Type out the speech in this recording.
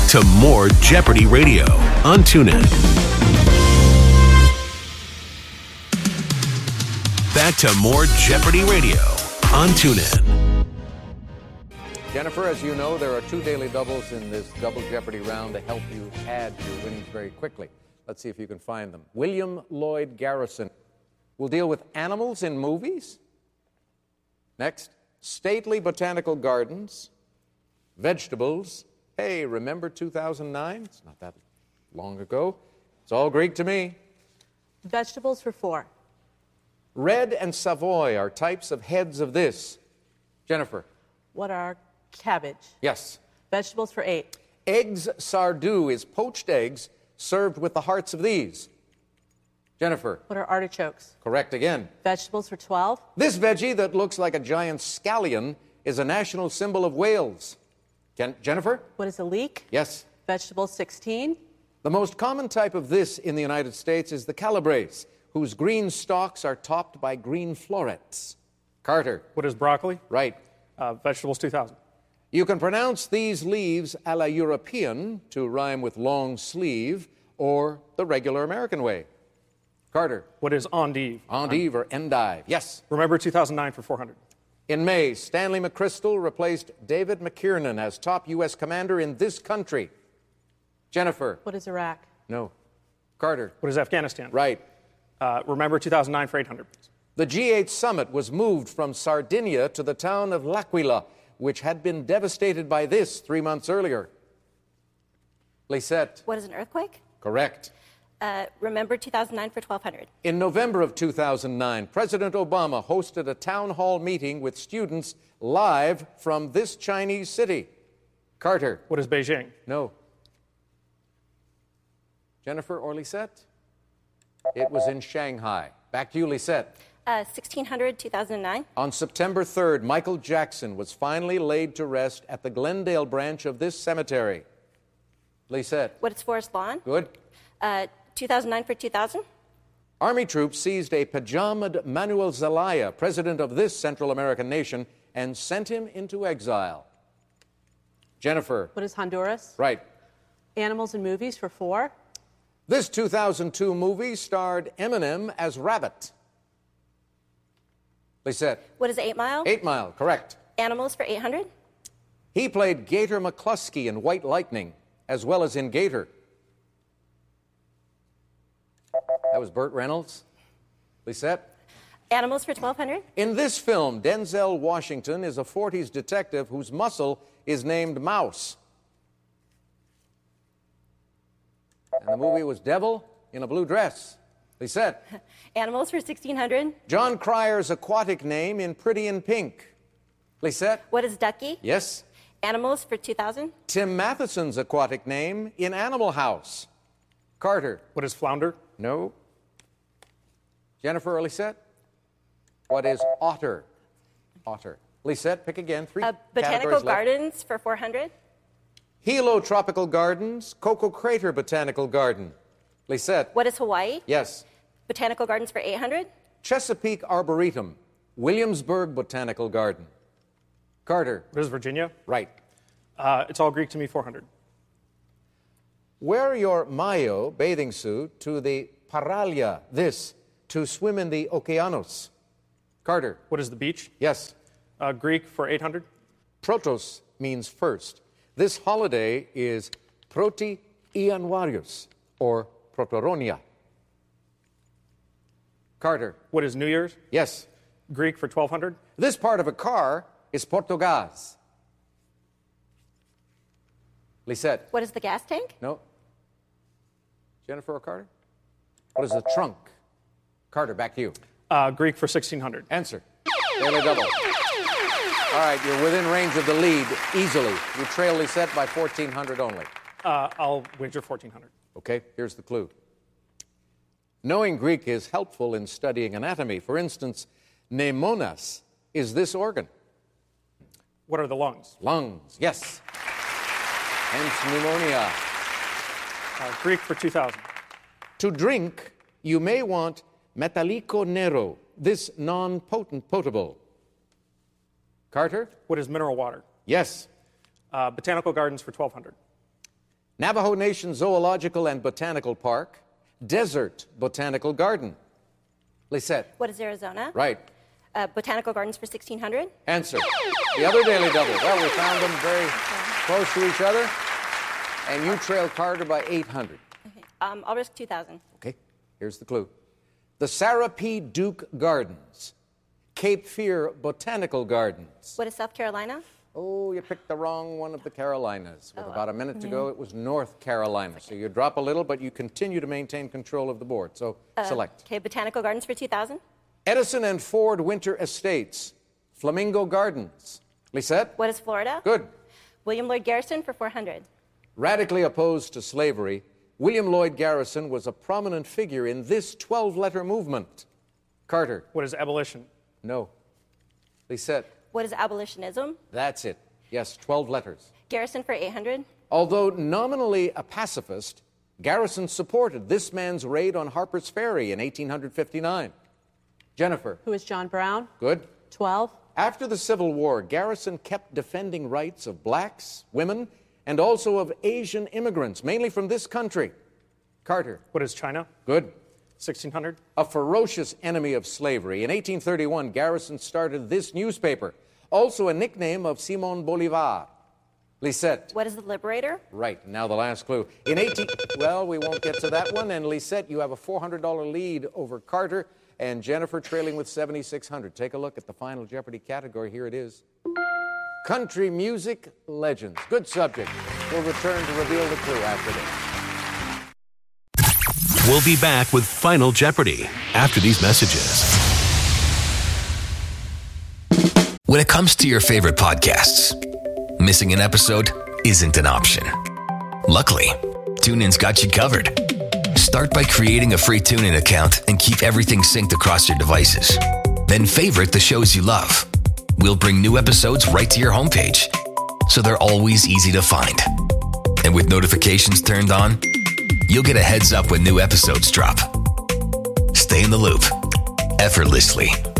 to more Jeopardy Radio on TuneIn. Back to more Jeopardy Radio on TuneIn. Jennifer, as you know, there are 2 daily doubles in this Double Jeopardy round to help you add your winnings very quickly. Let's see if you can find them. William Lloyd Garrison will deal with animals in movies. Next, stately botanical gardens, vegetables. Hey, remember 2009? It's not that long ago. It's all Greek to me. Vegetables for 4. Red and Savoy are types of heads of this. Jennifer. What are cabbage? Yes. Vegetables for 8. Eggs sardu is poached eggs served with the hearts of these. Jennifer. What are artichokes? Correct again. Vegetables for 12. This veggie that looks like a giant scallion is a national symbol of Wales. Jennifer? What is a leek? Yes. Vegetables 16. The most common type of this in the United States is the calabrese, whose green stalks are topped by green florets. Carter. What is broccoli? Right. Vegetables 2000. You can pronounce these leaves a la European to rhyme with long sleeve or the regular American way. Carter. What is endive? Endive or endive. Yes. Remember 2009 for 400. In May, Stanley McChrystal replaced David McKiernan as top U.S. commander in this country. Jennifer. What is Iraq? No. Carter. What is Afghanistan? Right. Remember 2009 for 800. The G8 summit was moved from Sardinia to the town of L'Aquila, which had been devastated by this 3 months earlier. Lisette. What is an earthquake? Correct. Remember 2009 for 1200. In November of 2009, President Obama hosted a town hall meeting with students live from this Chinese city. Carter. What is Beijing? No. Jennifer or Lisette? It was in Shanghai. Back to you, Lisette. 1600, 2009. On September 3rd, Michael Jackson was finally laid to rest at the Glendale branch of this cemetery. Lisette. What is Forest Lawn? Good. 2009 for 2000. Army troops seized a pajamaed Manuel Zelaya, president of this Central American nation, and sent him into exile. Jennifer. What is Honduras? Right. Animals in movies for 4. This 2002 movie starred Eminem as Rabbit. Lisette. What is 8 Mile? 8 Mile, correct. Animals for 800. He played Gator McCluskey in White Lightning, as well as in Gator. That was Burt Reynolds. Lisette. Animals for 1200. In this film, Denzel Washington is a 40s detective whose muscle is named Mouse. And the movie was Devil in a Blue Dress. Lisette. Animals for 1600. John Cryer's aquatic name in Pretty in Pink. Lisette. What is Ducky? Yes. Animals for 2000. Tim Matheson's aquatic name in Animal House. Carter. What is flounder? No. Jennifer or Lisette? What is otter? Otter. Lisette, pick again. 3 Botanical categories left. Gardens for 400. Hilo Tropical Gardens, Coco Crater Botanical Garden. Lisette. What is Hawaii? Yes. Botanical Gardens for 800. Chesapeake Arboretum, Williamsburg Botanical Garden. Carter. What is Virginia? Right. It's all Greek to me, 400. Wear your mayo bathing suit to the Paralia, this, to swim in the Okeanos. Carter. What is the beach? Yes. Greek for 800. Protos means first. This holiday is Proti Ianuarius, or Protoronia. Carter. What is New Year's? Yes. Greek for 1200. This part of a car is Portogaz. Lisette. What is the gas tank? No. Jennifer or Carter? What is the trunk? Carter, back to you. Greek for 1600. Answer. Daily double. All right, you're within range of the lead easily. You trail Lisette by 1,400 only. I'll wager 1400. Okay, here's the clue. Knowing Greek is helpful in studying anatomy. For instance, pneumonas is this organ. What are the lungs? Lungs, yes. Hence pneumonia. Greek for 2000. To drink, you may want metallico nero, this non-potent potable. Carter? What is mineral water? Yes. Botanical Gardens for 1200. Navajo Nation Zoological and Botanical Park, Desert Botanical Garden. Lisette. What is Arizona? Right. Botanical Gardens for 1,600. Answer. The other daily double. Well, we found them very close to each other. And you trailed Carter by 800. Okay. I'll risk 2,000. Okay, here's the clue. The Sarah P. Duke Gardens, Cape Fear Botanical Gardens. What is South Carolina? Oh, you picked the wrong one of the Carolinas. With about a minute to go, it was North Carolina. So you drop a little, but you continue to maintain control of the board. So select. Okay, Botanical Gardens for 2,000. Edison and Ford Winter Estates, Flamingo Gardens. Lisette? What is Florida? Good. William Lloyd Garrison for 400. Radically opposed to slavery, William Lloyd Garrison was a prominent figure in this 12-letter movement. Carter? What is abolition? No. Lisette? What is abolitionism? That's it. Yes, 12 letters. Garrison for 800. Although nominally a pacifist, Garrison supported this man's raid on Harper's Ferry in 1859. Jennifer? Who is John Brown? Good. 12. After the Civil War, Garrison kept defending rights of blacks, women, and also of Asian immigrants, mainly from this country. Carter? What is China? Good. 1,600. A ferocious enemy of slavery. In 1831, Garrison started this newspaper, also a nickname of Simon Bolivar. Lisette? What is the Liberator? Right. Now the last clue. Well, we won't get to that one. And Lisette, you have a $400 lead over Carter, and Jennifer trailing with 7,600. Take a look at the final Jeopardy category. Here it is. Country music legends. Good subject. We'll return to reveal the clue after this. We'll be back with Final Jeopardy after these messages. When it comes to your favorite podcasts, missing an episode isn't an option. Luckily, TuneIn's got you covered. Start by creating a free TuneIn account and keep everything synced across your devices. Then favorite the shows you love. We'll bring new episodes right to your homepage, so they're always easy to find. And with notifications turned on, you'll get a heads up when new episodes drop. Stay in the loop effortlessly